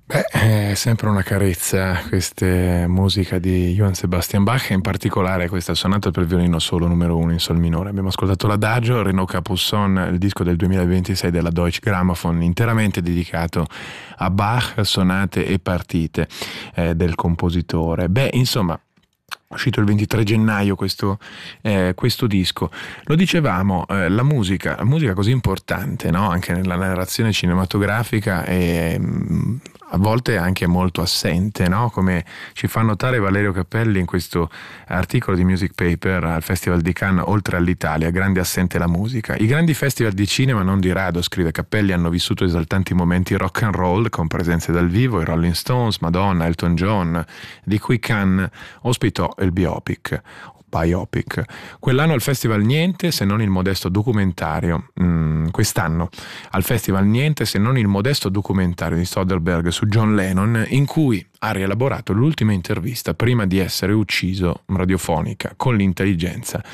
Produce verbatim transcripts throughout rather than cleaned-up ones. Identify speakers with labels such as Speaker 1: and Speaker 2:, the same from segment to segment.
Speaker 1: Beh, è sempre una carezza queste musica di Johann Sebastian Bach, e in particolare questa sonata per violino solo numero uno in sol minore. Abbiamo ascoltato l'Adagio, Renaud Capuçon, il disco del duemilaventisei della Deutsche Grammophon, interamente dedicato a Bach, sonate e partite eh, del compositore. Beh, insomma, è uscito il ventitré gennaio questo, eh, questo disco. Lo dicevamo, eh, la musica, la musica così importante, no? Anche nella narrazione cinematografica, è mh, a volte anche molto assente, no? Come ci fa notare Valerio Cappelli in questo articolo di Music Paper al Festival di Cannes. Oltre all'Italia, grande assente la musica. I grandi festival di cinema non di rado, scrive Cappelli, hanno vissuto esaltanti momenti rock and roll con presenze dal vivo, i Rolling Stones, Madonna, Elton John, di cui Cannes ospitò il biopic. Biopic. Quell'anno al festival niente se non il modesto documentario, mm, quest'anno al festival niente se non il modesto documentario di Soderbergh su John Lennon, in cui ha rielaborato l'ultima intervista prima di essere ucciso radiofonica con l'intelligenza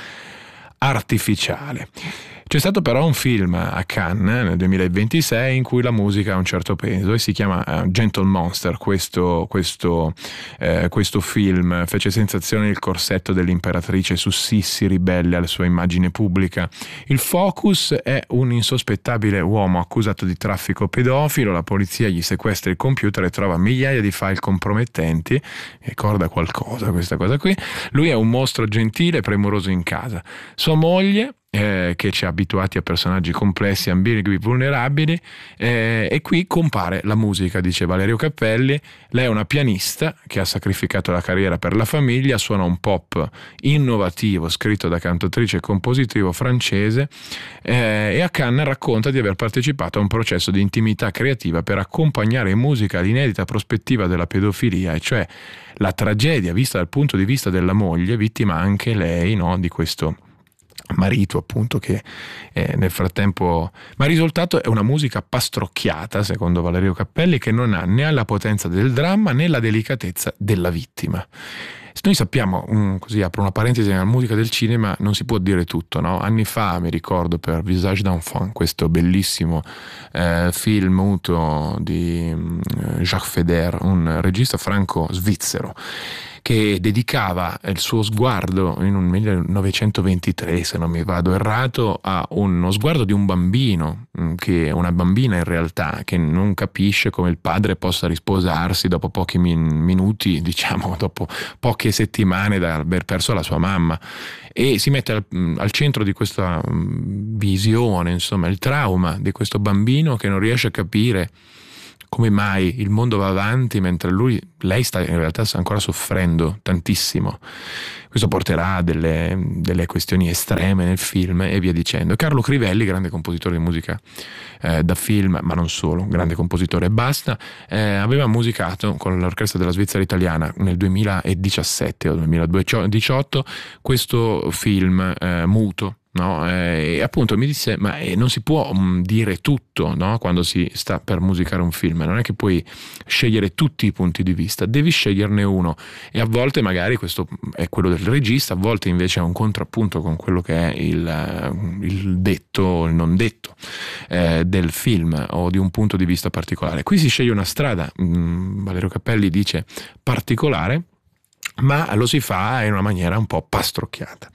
Speaker 1: artificiale. C'è stato però un film a Cannes nel duemilaventisei in cui la musica ha un certo peso e si chiama uh, Gentle Monster. Questo, questo, eh, questo film fece sensazione il corsetto dell'imperatrice su Sissi, ribelle alla sua immagine pubblica. Il focus è un insospettabile uomo accusato di traffico pedofilo, la polizia gli sequestra il computer e trova migliaia di file compromettenti. Ricorda qualcosa questa cosa qui. Lui è un mostro gentile e premuroso in casa. Sua moglie, Eh, che ci ha abituati a personaggi complessi, ambigui, vulnerabili, eh, e qui compare la musica, dice Valerio Cappelli. Lei è una pianista che ha sacrificato la carriera per la famiglia, suona un pop innovativo scritto da cantautrice e compositivo francese, eh, e a Cannes racconta di aver partecipato a un processo di intimità creativa per accompagnare in musica l'inedita prospettiva della pedofilia, e cioè la tragedia vista dal punto di vista della moglie, vittima anche lei, no, di questo marito appunto che eh, nel frattempo, ma il risultato è una musica pastrocchiata, secondo Valerio Cappelli, che non ha né la potenza del dramma né la delicatezza della vittima. Noi sappiamo, um, così apro una parentesi, nella musica del cinema non si può dire tutto, no? Anni fa mi ricordo per Visage d'enfant, questo bellissimo eh, film muto di um, Jacques Feder, un regista franco-svizzero, che dedicava il suo sguardo in un millenovecentoventitré, se non mi vado errato, a uno sguardo di un bambino, che è una bambina in realtà, che non capisce come il padre possa risposarsi dopo pochi min- minuti, diciamo, dopo poche settimane da aver perso la sua mamma, e si mette al, al centro di questa visione, insomma, il trauma di questo bambino che non riesce a capire come mai il mondo va avanti mentre lui, lei sta in realtà sta ancora soffrendo tantissimo. Questo porterà a delle, delle questioni estreme nel film e via dicendo. Carlo Crivelli, grande compositore di musica eh, da film, ma non solo, grande compositore e basta, eh, aveva musicato con l'orchestra della Svizzera Italiana nel duemiladiciassette o duemiladiciotto questo film eh, muto. No? Eh, e appunto mi disse, ma eh, non si può mh, dire tutto, no? Quando si sta per musicare un film, non è che puoi scegliere tutti i punti di vista, devi sceglierne uno, e a volte magari questo è quello del regista, a volte invece è un contrappunto con quello che è il, il detto, il non detto eh, del film o di un punto di vista particolare. Qui si sceglie una strada, mh, Valerio Cappelli dice particolare, ma lo si fa in una maniera un po' pastrocchiata.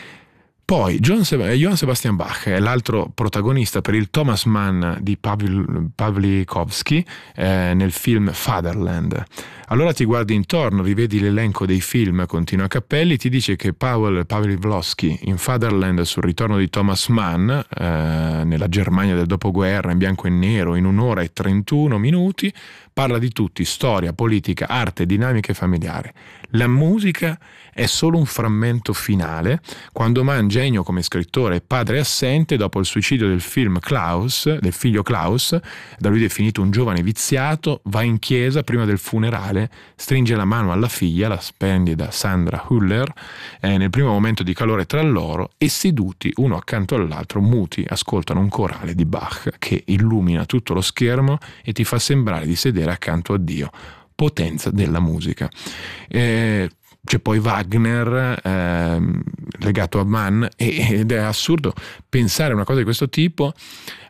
Speaker 1: Poi John Seb- Johann Sebastian Bach è l'altro protagonista per il Thomas Mann di Pavl- Pawlikowski eh, nel film Fatherland. Allora ti guardi intorno, rivedi l'elenco dei film, continua Cappelli, ti dice che Paweł Pawlikowski in Fatherland, sul ritorno di Thomas Mann eh, nella Germania del dopoguerra, in bianco e nero, in un'ora e trentuno minuti, parla di tutti: storia, politica, arte, dinamiche familiari. La musica è solo un frammento finale, quando Mann, genio come scrittore e padre assente, dopo il suicidio del film Klaus, del figlio Klaus, da lui definito un giovane viziato, va in chiesa prima del funerale, stringe la mano alla figlia, la splendida Sandra Hüller, eh, nel primo momento di calore tra loro, e seduti uno accanto all'altro, muti, ascoltano un corale di Bach che illumina tutto lo schermo e ti fa sembrare di sedere accanto a Dio. Potenza della musica. Eh, c'è poi Wagner eh, legato a Mann, ed è assurdo pensare una cosa di questo tipo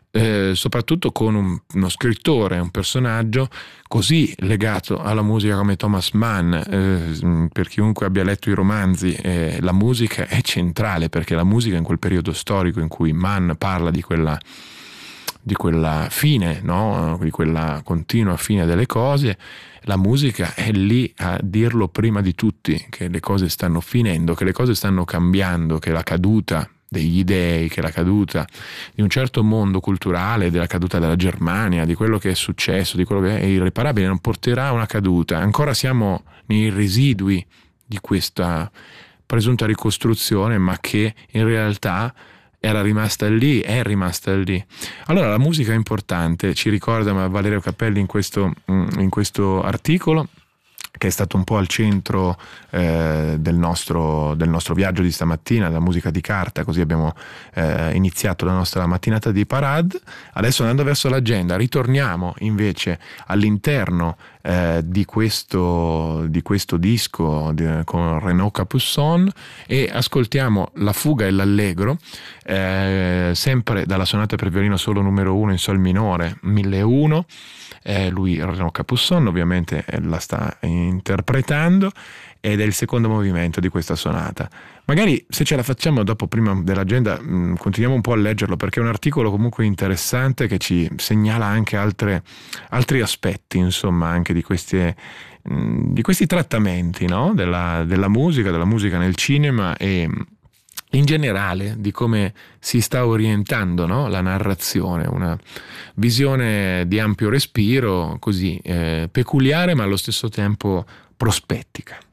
Speaker 1: eh, soprattutto con un, uno scrittore, un personaggio così legato alla musica come Thomas Mann. Eh, per chiunque abbia letto i romanzi, eh, la musica è centrale, perché la musica in quel periodo storico in cui Mann parla di quella di quella fine, no? Di quella continua fine delle cose, la musica è lì a dirlo prima di tutti, che le cose stanno finendo, che le cose stanno cambiando, che la caduta degli dei, che la caduta di un certo mondo culturale, della caduta della Germania, di quello che è successo, di quello che è irreparabile, non porterà a una caduta. Ancora siamo nei residui di questa presunta ricostruzione, ma che in realtà era rimasta lì, è rimasta lì. Allora la musica è importante, ci ricorda Valerio Capelli in questo, in questo articolo, che è stato un po' al centro eh, del, nostro, del nostro viaggio di stamattina, la musica di carta. Così abbiamo eh, iniziato la nostra mattinata di Parade. Adesso, andando verso l'agenda, ritorniamo invece all'interno eh, di, questo, di questo disco di, con Renaud Capuçon, e ascoltiamo La fuga e l'allegro, eh, sempre dalla sonata per violino solo numero uno in sol minore milleuno. Eh, lui, Renaud Capuçon, ovviamente la sta interpretando, ed è il secondo movimento di questa sonata. Magari, se ce la facciamo dopo, prima dell'agenda, mh, continuiamo un po' a leggerlo, perché è un articolo comunque interessante che ci segnala anche altre, altri aspetti, insomma, anche di questi, mh, di questi trattamenti, no? della, della musica, della musica nel cinema, e in generale di come si sta orientando, no? La narrazione, una visione di ampio respiro, così eh, peculiare ma allo stesso tempo prospettica.